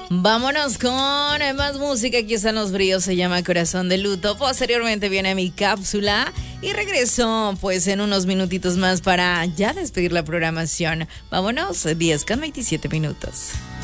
Vámonos con más música. Aquí están los bríos, se llama Corazón de Luto. Posteriormente viene mi cápsula y regreso pues en unos minutitos más para ya despedir la programación. Vámonos, 10 con 27 minutos.